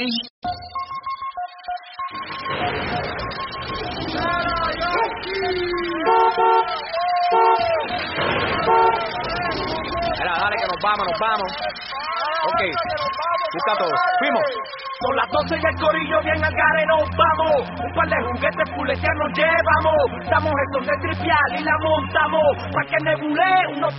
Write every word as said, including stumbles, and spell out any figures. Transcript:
Mira, dale que nos vamos, nos vamos. Ok, busca todo. Fuimos. Son las doce y el corillo bien al gare nos vamos. Un par de juguetes fuletear nos llevamos. Damos estos de tripial y la montamos. Pa' que nebule unos